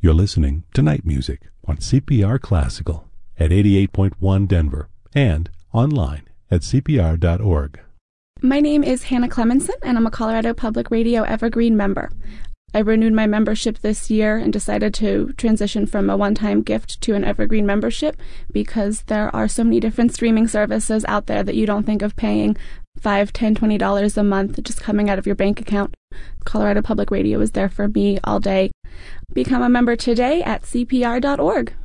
You're listening to Night Music on CPR Classical at 88.1 Denver and online at cpr.org. My name is Hannah Clemenson, and I'm a Colorado Public Radio Evergreen member. I renewed my membership this year and decided to transition from a one-time gift to an Evergreen membership because there are so many different streaming services out there that you don't think of paying $5, $10, $20 a month just coming out of your bank account. Colorado Public Radio is there for me all day. Become a member today at cpr.org.